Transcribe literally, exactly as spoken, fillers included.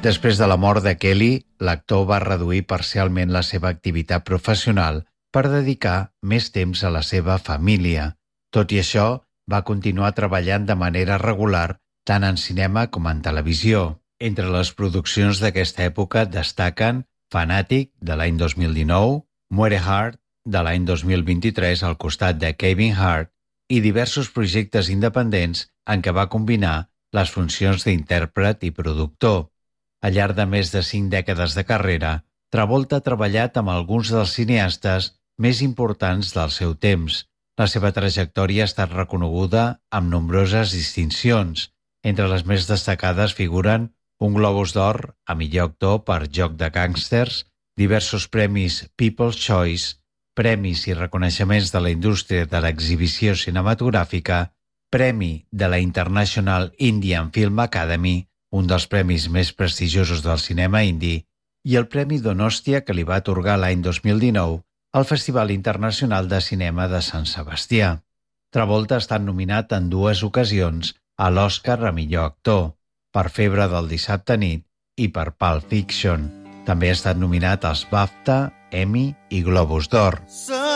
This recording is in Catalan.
Després de la mort de Kelly, l'actor va reduir parcialment la seva activitat professional per dedicar més temps a la seva família. Tot i això, va continuar treballant de manera regular tant en cinema com en televisió. Entre les produccions d'aquesta època destaquen Fanatic, de l'any dos mil dinou, Muere Hard, de l'any dos mil vint-i-tres al costat de Kevin Hart, i diversos projectes independents en què va combinar les funcions d'intèrpret i productor. Al llarg de més de cinc dècades de carrera, Travolta ha treballat amb alguns dels cineastes més importants del seu temps. La seva trajectòria ha estat reconeguda amb nombroses distincions. Entre les més destacades figuren un Globus d'Or a millor actor per Joc de Gàngsters, diversos premis People's Choice, premis i reconeixements de la indústria de l'exhibició cinematogràfica, premi de la International Indian Film Academy, un dels premis més prestigiosos del cinema indi, i el Premi Donòstia que li va atorgar l'any dos mil dinou al Festival Internacional de Cinema de Sant Sebastià. Travolta ha estat nominat en dues ocasions a l'Oscar a millor actor, per Febre del dissabte nit i per Pulp Fiction. També ha estat nominat als BAFTA, Emmy i Globus d'Or.